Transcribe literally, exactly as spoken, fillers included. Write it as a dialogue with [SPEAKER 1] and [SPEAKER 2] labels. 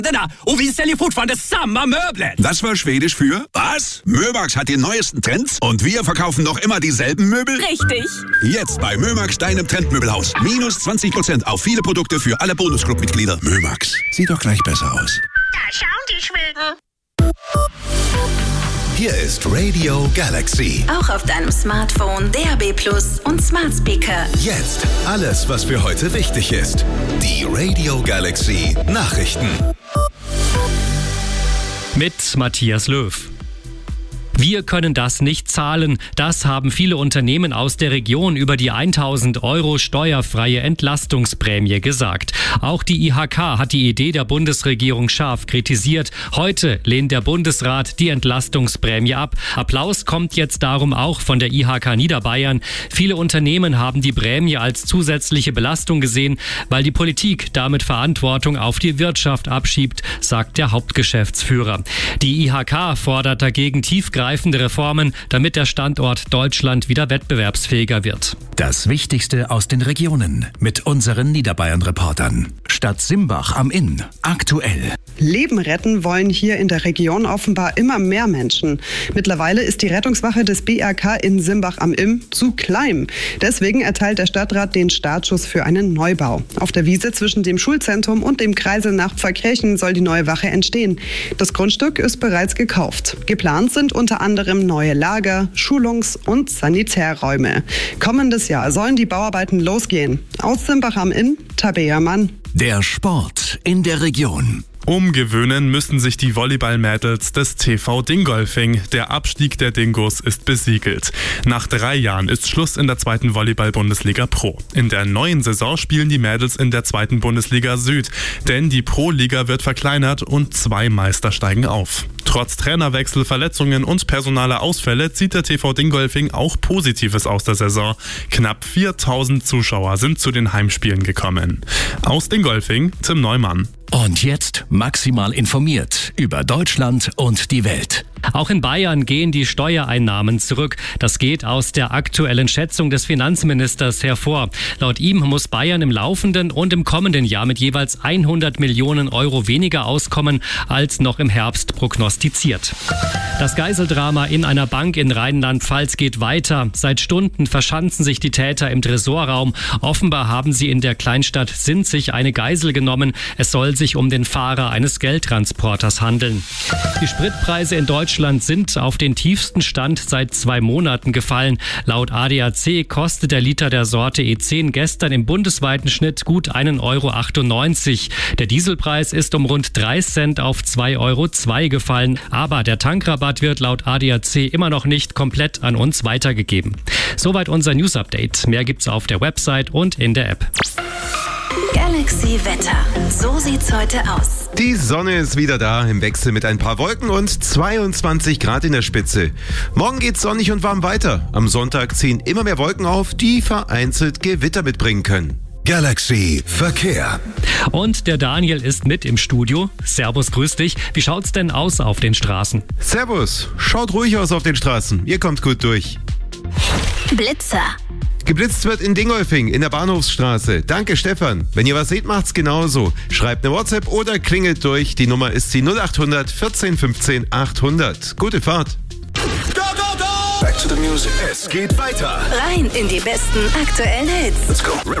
[SPEAKER 1] Och vi säljer fortfarande samma möbler!
[SPEAKER 2] Das war Schwedisch für was? Mömax hat die neuesten Trends und wir verkaufen noch immer dieselben Möbel?
[SPEAKER 3] Richtig.
[SPEAKER 2] Jetzt bei Mömax, deinem Trendmöbelhaus. Minus zwanzig Prozent auf viele Produkte für alle Bonusclub-Mitglieder. Mömax, sieht doch gleich besser aus.
[SPEAKER 4] Da schauen die Schweden.
[SPEAKER 5] Hier ist Radio Galaxy.
[SPEAKER 6] Auch auf deinem Smartphone, D A B Plus und Smart Speaker.
[SPEAKER 5] Jetzt alles, was für heute wichtig ist. Die Radio Galaxy Nachrichten.
[SPEAKER 7] Mit Matthias Löw. Wir können das nicht zahlen. Das haben viele Unternehmen aus der Region über die tausend Euro steuerfreie Entlastungsprämie gesagt. Auch die I H K hat die Idee der Bundesregierung scharf kritisiert. Heute lehnt der Bundesrat die Entlastungsprämie ab. Applaus kommt jetzt darum auch von der I H K Niederbayern. Viele Unternehmen haben die Prämie als zusätzliche Belastung gesehen, weil die Politik damit Verantwortung auf die Wirtschaft abschiebt, sagt der Hauptgeschäftsführer. Die I H K fordert dagegen tiefgreifende Reformen, damit der Standort Deutschland wieder wettbewerbsfähiger wird.
[SPEAKER 5] Das Wichtigste aus den Regionen mit unseren Niederbayern-Reportern. Stadt Simbach am Inn. Aktuell.
[SPEAKER 8] Leben retten wollen hier in der Region offenbar immer mehr Menschen. Mittlerweile ist die Rettungswache des B R K in Simbach am Inn zu klein. Deswegen erteilt der Stadtrat den Startschuss für einen Neubau. Auf der Wiese zwischen dem Schulzentrum und dem Kreisel nach Pfarrkirchen soll die neue Wache entstehen. Das Grundstück ist bereits gekauft. Geplant sind unter anderem neue Lager, Schulungs- und Sanitärräume. Kommendes Jahr sollen die Bauarbeiten losgehen. Aus Simbach am Inn, Tabea Mann.
[SPEAKER 5] Der Sport in der Region.
[SPEAKER 9] Umgewöhnen müssen sich die Volleyball-Mädels des T V Dingolfing. Der Abstieg der Dingos ist besiegelt. Nach drei Jahren ist Schluss in der zweiten Volleyball-Bundesliga Pro. In der neuen Saison spielen die Mädels in der zweiten Bundesliga Süd. Denn die Pro-Liga wird verkleinert und zwei Meister steigen auf. Trotz Trainerwechsel, Verletzungen und personaler Ausfälle zieht der T V Dingolfing auch Positives aus der Saison. Knapp viertausend Zuschauer sind zu den Heimspielen gekommen. Aus Dingolfing, Tim Neumann.
[SPEAKER 5] Und jetzt maximal informiert über Deutschland und die Welt.
[SPEAKER 7] Auch in Bayern gehen die Steuereinnahmen zurück. Das geht aus der aktuellen Schätzung des Finanzministers hervor. Laut ihm muss Bayern im laufenden und im kommenden Jahr mit jeweils hundert Millionen Euro weniger auskommen, als noch im Herbst prognostiziert. Das Geiseldrama in einer Bank in Rheinland-Pfalz geht weiter. Seit Stunden verschanzen sich die Täter im Tresorraum. Offenbar haben sie in der Kleinstadt Sinzig eine Geisel genommen. Es soll sich um den Fahrer eines Geldtransporters handeln. Die Spritpreise in Deutschland sind auf den tiefsten Stand seit zwei Monaten gefallen. Laut A D A C kostet der Liter der Sorte E zehn gestern im bundesweiten Schnitt gut ein Euro achtundneunzig. Der Dieselpreis ist um rund drei Cent auf zwei Euro zwei gefallen. Aber der Tankrabatt wird laut A D A C immer noch nicht komplett an uns weitergegeben. Soweit unser News-Update. Mehr gibt's auf der Website und in der App.
[SPEAKER 6] Galaxy Wetter. So sieht's heute aus.
[SPEAKER 10] Die Sonne ist wieder da, im Wechsel mit ein paar Wolken und zweiundzwanzig Grad in der Spitze. Morgen geht's sonnig und warm weiter. Am Sonntag ziehen immer mehr Wolken auf, die vereinzelt Gewitter mitbringen können.
[SPEAKER 5] Galaxy Verkehr.
[SPEAKER 7] Und der Daniel ist mit im Studio. Servus, grüß dich. Wie schaut's denn aus auf den Straßen?
[SPEAKER 10] Servus, schaut ruhig aus auf den Straßen. Ihr kommt gut durch.
[SPEAKER 6] Blitzer.
[SPEAKER 10] Geblitzt wird in Dingolfing, in der Bahnhofsstraße. Danke, Stefan. Wenn ihr was seht, macht's genauso. Schreibt eine WhatsApp oder klingelt durch. Die Nummer ist die null acht hundert vierzehn fünfzehn achthundert. Gute Fahrt.
[SPEAKER 5] Go, go, go! Back to the music. Es geht weiter.
[SPEAKER 6] Rein in die besten aktuellen Hits.
[SPEAKER 5] Let's go.